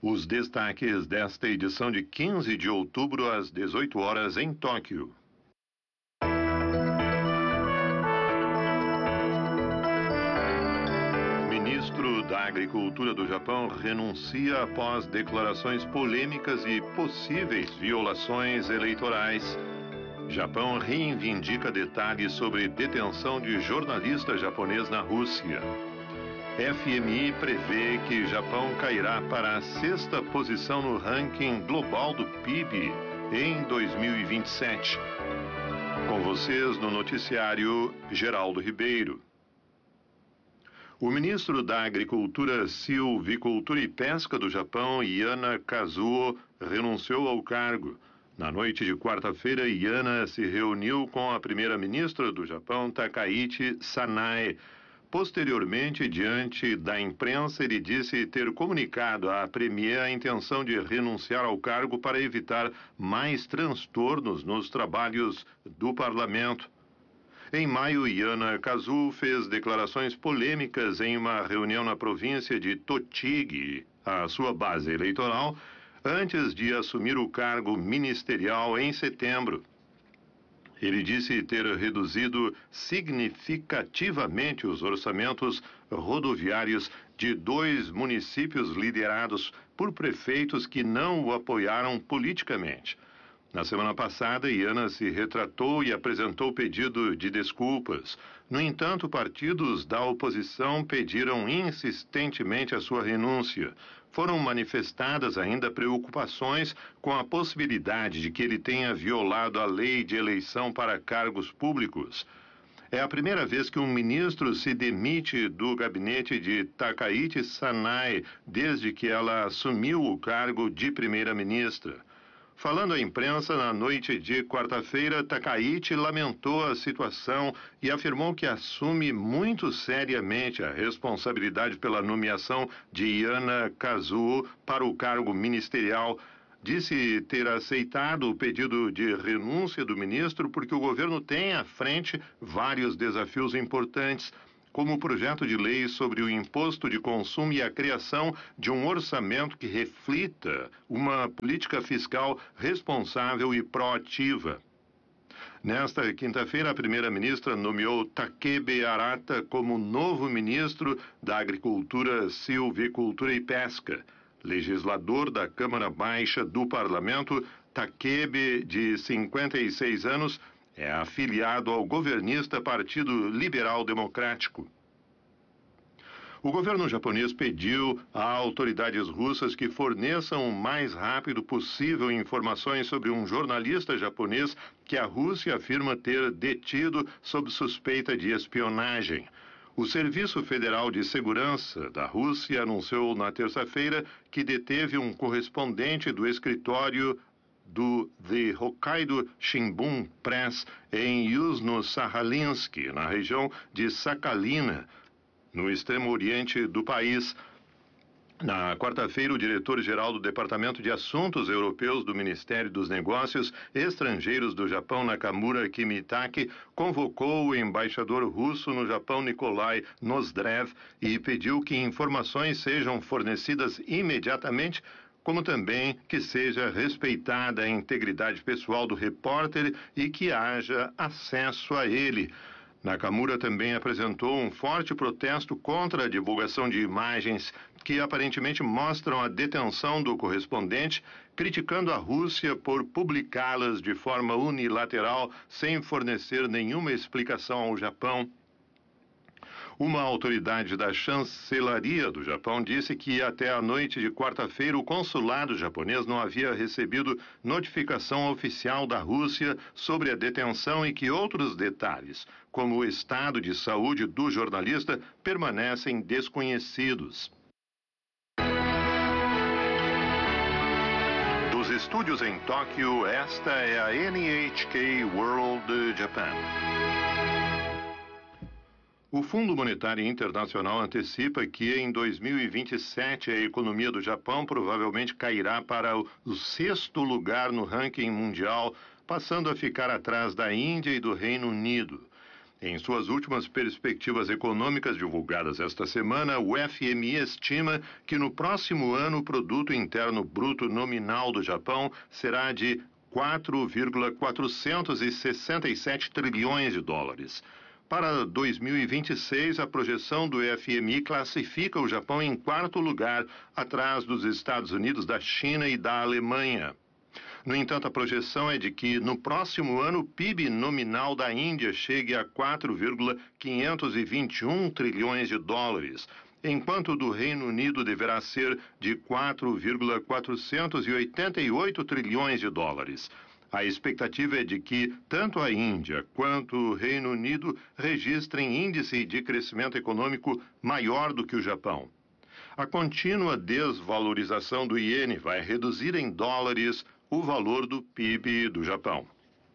Os destaques desta edição de 15 de outubro às 18 horas em Tóquio. Ministro da Agricultura do Japão renuncia após declarações polêmicas e possíveis violações eleitorais. Japão reivindica detalhes sobre detenção de jornalista japonês na Rússia. FMI prevê que Japão cairá para a 6ª posição no ranking global do PIB em 2027. Com vocês no noticiário, Geraldo Ribeiro. O ministro da Agricultura, Silvicultura e Pesca do Japão, Yana Kazuo, renunciou ao cargo. Na noite de quarta-feira, Yana se reuniu com a primeira-ministra do Japão, Takaichi Sanae. Posteriormente, diante da imprensa, ele disse ter comunicado à premier a intenção de renunciar ao cargo para evitar mais transtornos nos trabalhos do parlamento. Em maio, Yana Kazuo fez declarações polêmicas em uma reunião na província de Tochigi, a sua base eleitoral, antes de assumir o cargo ministerial em setembro. Ele disse ter reduzido significativamente os orçamentos rodoviários de 2 municípios liderados por prefeitos que não o apoiaram politicamente. Na semana passada, Yana se retratou e apresentou pedido de desculpas. No entanto, partidos da oposição pediram insistentemente a sua renúncia. Foram manifestadas ainda preocupações com a possibilidade de que ele tenha violado a lei de eleição para cargos públicos. É a primeira vez que um ministro se demite do gabinete de Takaichi Sanae desde que ela assumiu o cargo de primeira-ministra. Falando à imprensa na noite de quarta-feira, Takaichi lamentou a situação e afirmou que assume muito seriamente a responsabilidade pela nomeação de Yana Kazuo para o cargo ministerial. Disse ter aceitado o pedido de renúncia do ministro porque o governo tem à frente vários desafios importantes, como o projeto de lei sobre o imposto de consumo e a criação de um orçamento que reflita uma política fiscal responsável e proativa. Nesta quinta-feira, a primeira-ministra nomeou Takebe Arata como novo ministro da Agricultura, Silvicultura e Pesca. Legislador da Câmara Baixa do Parlamento, Takebe, de 56 anos, é afiliado ao governista Partido Liberal Democrático. O governo japonês pediu a autoridades russas que forneçam o mais rápido possível informações sobre um jornalista japonês que a Rússia afirma ter detido sob suspeita de espionagem. O Serviço Federal de Segurança da Rússia anunciou na terça-feira que deteve um correspondente do escritório do The Hokkaido Shimbun Press em Yuzhno-Sahalinsk, na região de Sakhalina, no extremo oriente do país. Na quarta-feira, o diretor-geral do Departamento de Assuntos Europeus do Ministério dos Negócios Estrangeiros do Japão, Nakamura Kimitake, convocou o embaixador russo no Japão, Nikolai Nozdrev, e pediu que informações sejam fornecidas imediatamente, como também que seja respeitada a integridade pessoal do repórter e que haja acesso a ele. Nakamura também apresentou um forte protesto contra a divulgação de imagens que aparentemente mostram a detenção do correspondente, criticando a Rússia por publicá-las de forma unilateral, sem fornecer nenhuma explicação ao Japão. Uma autoridade da chancelaria do Japão disse que até a noite de quarta-feira o consulado japonês não havia recebido notificação oficial da Rússia sobre a detenção e que outros detalhes, como o estado de saúde do jornalista, permanecem desconhecidos. Dos estúdios em Tóquio, esta é a NHK World Japan. O Fundo Monetário Internacional antecipa que em 2027 a economia do Japão provavelmente cairá para o 6º lugar no ranking mundial, passando a ficar atrás da Índia e do Reino Unido. Em suas últimas perspectivas econômicas divulgadas esta semana, o FMI estima que no próximo ano o produto interno bruto nominal do Japão será de 4,467 trilhões de dólares. Para 2026, a projeção do FMI classifica o Japão em quarto lugar, atrás dos Estados Unidos, da China e da Alemanha. No entanto, a projeção é de que no próximo ano o PIB nominal da Índia chegue a 4,521 trilhões de dólares, enquanto o do Reino Unido deverá ser de 4,488 trilhões de dólares. A expectativa é de que tanto a Índia quanto o Reino Unido registrem índice de crescimento econômico maior do que o Japão. A contínua desvalorização do iene vai reduzir em dólares o valor do PIB do Japão.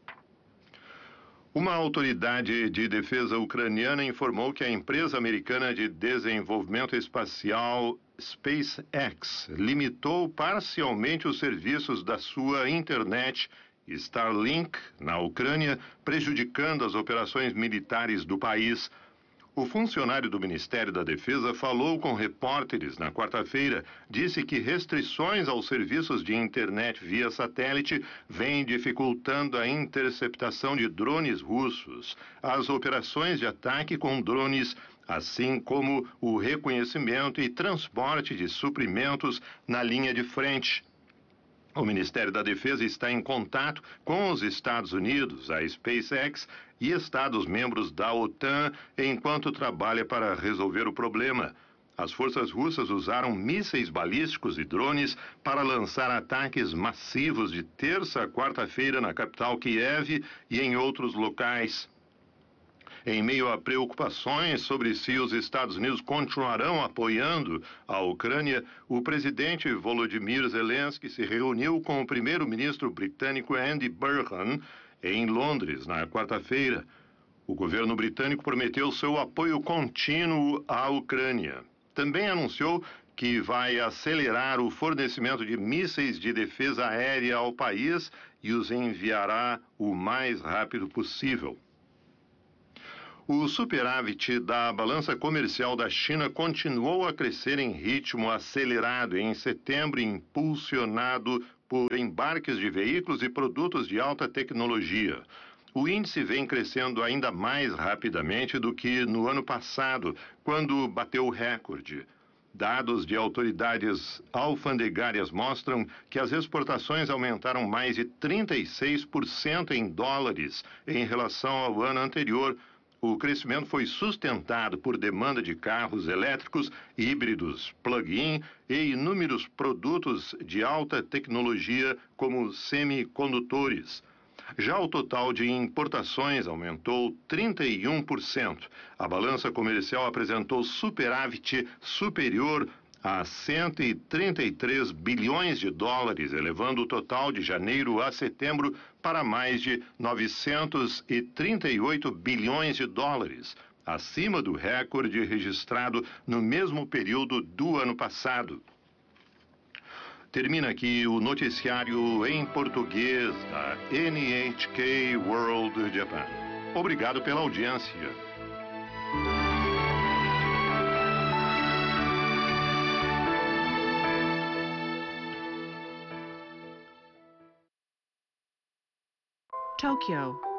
Uma autoridade de defesa ucraniana informou que a empresa americana de desenvolvimento espacial SpaceX limitou parcialmente os serviços da sua internet Starlink na Ucrânia, prejudicando as operações militares do país. O funcionário do Ministério da Defesa falou com repórteres na quarta-feira, disse que restrições aos serviços de internet via satélite vêm dificultando a interceptação de drones russos, as operações de ataque com drones, assim como o reconhecimento e transporte de suprimentos na linha de frente. O Ministério da Defesa está em contato com os Estados Unidos, a SpaceX e Estados-membros da OTAN enquanto trabalha para resolver o problema. As forças russas usaram mísseis balísticos e drones para lançar ataques massivos de terça a quarta-feira na capital Kiev e em outros locais. Em meio a preocupações sobre se os Estados Unidos continuarão apoiando a Ucrânia, o presidente Volodymyr Zelensky se reuniu com o primeiro-ministro britânico Andy Burnham em Londres na quarta-feira. O governo britânico prometeu seu apoio contínuo à Ucrânia. Também anunciou que vai acelerar o fornecimento de mísseis de defesa aérea ao país e os enviará o mais rápido possível. O superávit da balança comercial da China continuou a crescer em ritmo acelerado em setembro, impulsionado por embarques de veículos e produtos de alta tecnologia. O índice vem crescendo ainda mais rapidamente do que no ano passado, quando bateu o recorde. Dados de autoridades alfandegárias mostram que as exportações aumentaram mais de 36% em dólares em relação ao ano anterior. O crescimento foi sustentado por demanda de carros elétricos, híbridos, plug-in e inúmeros produtos de alta tecnologia, como semicondutores. Já o total de importações aumentou 31%. A balança comercial apresentou superávit superior a 133 bilhões de dólares, elevando o total de janeiro a setembro para mais de 938 bilhões de dólares, acima do recorde registrado no mesmo período do ano passado. Termina aqui o noticiário em português da NHK World Japan. Obrigado pela audiência. Tokyo